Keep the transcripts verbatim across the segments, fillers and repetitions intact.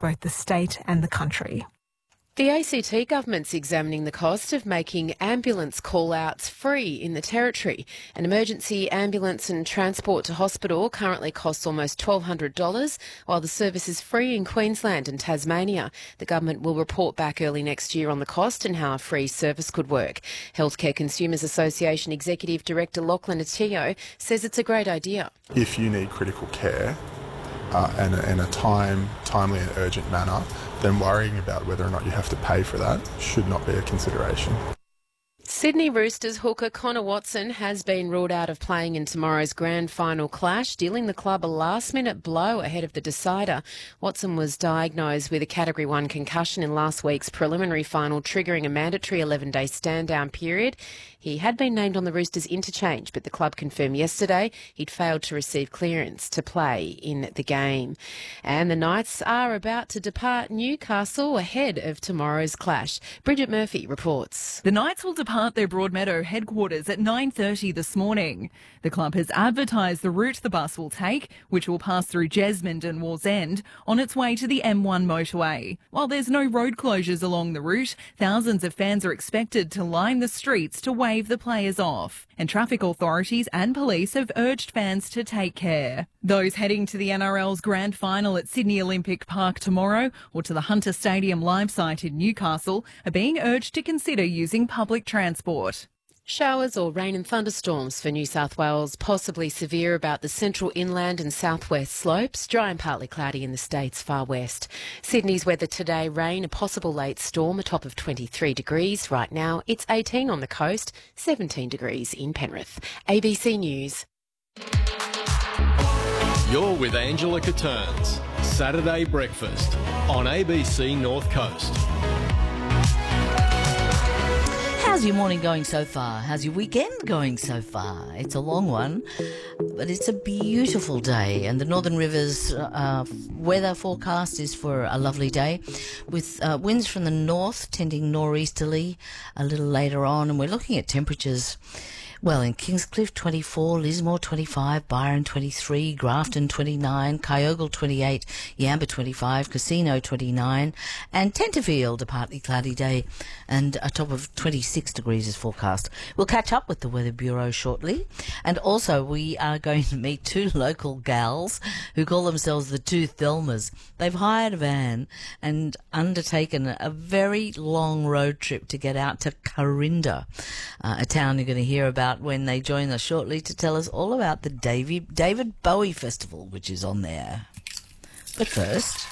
both the state and the country. The A C T government's examining the cost of making ambulance call-outs free in the Territory. An emergency ambulance and transport to hospital currently costs almost twelve hundred dollars, while the service is free in Queensland and Tasmania. The government will report back early next year on the cost and how a free service could work. Healthcare Consumers Association Executive Director Lachlan Atio says it's a great idea. If you need critical care uh, and in a time, timely and urgent manner, then worrying about whether or not you have to pay for that should not be a consideration. Sydney Roosters hooker Connor Watson has been ruled out of playing in tomorrow's grand final clash, dealing the club a last-minute blow ahead of the decider. Watson was diagnosed with a Category one concussion in last week's preliminary final, triggering a mandatory eleven-day stand-down period. He had been named on the Roosters interchange, but the club confirmed yesterday he'd failed to receive clearance to play in the game. And the Knights are about to depart Newcastle ahead of tomorrow's clash. Bridget Murphy reports. The Knights will depart their Broadmeadow headquarters at nine thirty this morning. The club has advertised the route the bus will take, which will pass through Jesmond and Wallsend on its way to the M one motorway. While there's no road closures along the route, thousands of fans are expected to line the streets to wave the players off. And traffic authorities and police have urged fans to take care. Those heading to the N R L's grand final at Sydney Olympic Park tomorrow or to the Hunter Stadium live site in Newcastle are being urged to consider using public transport. Showers or rain and thunderstorms for New South Wales, possibly severe about the central inland and southwest slopes, dry and partly cloudy in the state's far west. Sydney's weather today, rain, a possible late storm, a top of twenty-three degrees. Right now it's eighteen on the coast, seventeen degrees in Penrith. A B C News. You're with Angela Catterns. Saturday breakfast on A B C North Coast. How's your morning going so far? How's your weekend going so far? It's a long one, but it's a beautiful day, and the Northern Rivers uh, weather forecast is for a lovely day with uh, winds from the north tending nor'easterly a little later on, and we're looking at temperatures. Well, in Kingscliff twenty-four, Lismore twenty-five, Byron twenty-three, Grafton twenty-nine, Kyogle twenty-eight, Yamba twenty-five, Casino twenty-nine, and Tenterfield a partly cloudy day and a top of twenty-six degrees is forecast. We'll catch up with the Weather Bureau shortly, and also we are going to meet two local gals who call themselves the Two Thelmas. They've hired a van and undertaken a very long road trip to get out to Corinda, uh, a town you're going to hear about when they join us shortly to tell us all about the David, David Bowie Festival, which is on there. But first,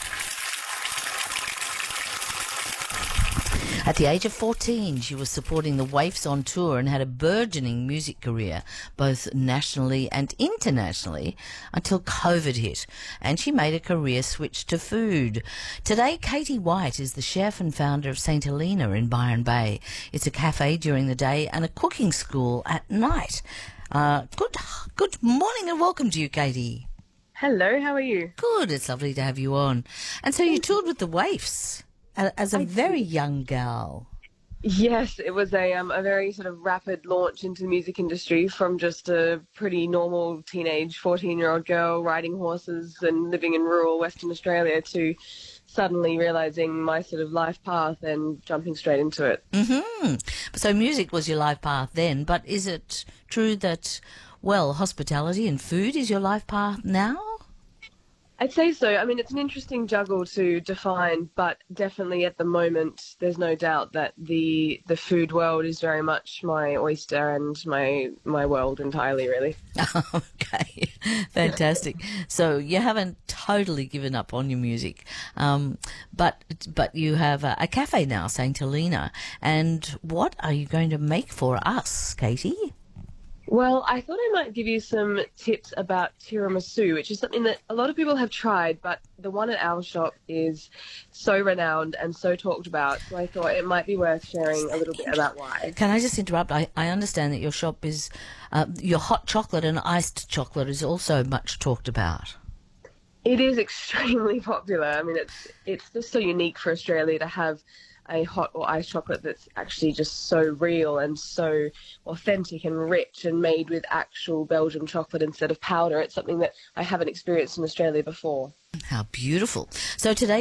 at the age of fourteen, she was supporting the Waifs on tour and had a burgeoning music career, both nationally and internationally, until COVID hit, and she made a career switch to food. Today, Katie White is the chef and founder of Saint Helena in Byron Bay. It's a cafe during the day and a cooking school at night. Uh, good, good morning and welcome to you, Katie. Hello, how are you? Good, it's lovely to have you on. And so you toured with the Waifs as a very young gal. Yes, it was a um, a very sort of rapid launch into the music industry from just a pretty normal teenage fourteen-year-old girl riding horses and living in rural Western Australia to suddenly realising my sort of life path and jumping straight into it. Mm-hmm. So music was your life path then, but is it true that, well, hospitality and food is your life path now? I'd say so. I mean, it's an interesting juggle to define, but definitely at the moment, there's no doubt that the the food world is very much my oyster and my my world entirely, really. Okay, fantastic. So you haven't totally given up on your music, um, but but you have a, a cafe now, Saint Helena. And what are you going to make for us, Katie? Well, I thought I might give you some tips about tiramisu, which is something that a lot of people have tried, but the one at our shop is so renowned and so talked about, so I thought it might be worth sharing a little bit about why. Can I just interrupt? I, I understand that your shop is, uh, your hot chocolate and iced chocolate is also much talked about. It is extremely popular. I mean, it's it's just so unique for Australia to have a hot or iced chocolate that's actually just so real and so authentic and rich and made with actual Belgian chocolate instead of powder. It's something that I haven't experienced in Australia before. How beautiful. So today